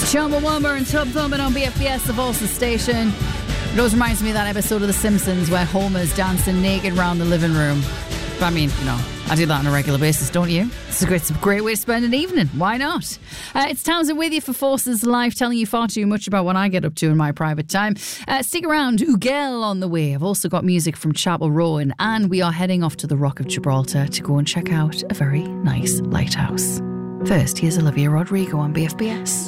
Chumbawamba and Tub Thumping on BFBS, the voice of the station. It always reminds me of that episode of The Simpsons where Homer's dancing naked around the living room. But I mean, I do that on a regular basis, don't you? It's a great way to spend an evening. Why not? It's Townsend with you for Forces Life, telling you far too much about what I get up to in my private time. Stick around, Ugel on the way. I've also got music from Chapel Rowan, and we are heading off to the Rock of Gibraltar to go and check out a very nice lighthouse. First, here's Olivia Rodrigo on BFBS.